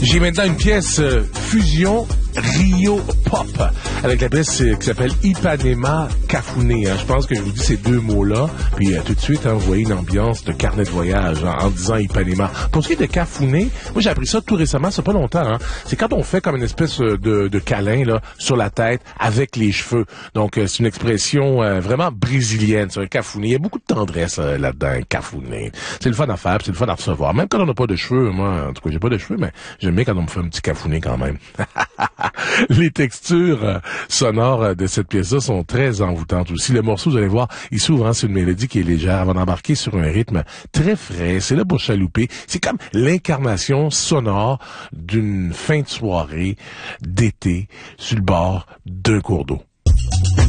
J'ai maintenant une pièce fusion Rio Pop avec la pièce qui s'appelle Ipanema Cafuné. Je pense que je vous dis ces deux mots-là, puis tout de suite, vous voyez une ambiance de carnet de voyage en disant Ipanema. Pour ce qui est de Cafuné, moi j'ai appris ça tout récemment, c'est pas longtemps. C'est quand on fait comme une espèce de câlin là sur la tête avec les cheveux. Donc c'est une expression vraiment brésilienne, c'est un Cafuné. Il y a beaucoup de tendresse là-dedans, un Cafuné. C'est le fun à faire, c'est le fun à recevoir. Même quand on n'a pas de cheveux, moi en tout cas j'ai pas de cheveux, mais j'aime bien quand on me fait un petit Cafuné quand même. Les textures sonores de cette pièce-là sont très envoûtantes aussi. Le morceau, vous allez voir, il s'ouvre, c'est une mélodie qui est légère avant d'embarquer sur un rythme très frais. C'est là pour chalouper. C'est comme l'incarnation sonore d'une fin de soirée d'été sur le bord d'un cours d'eau.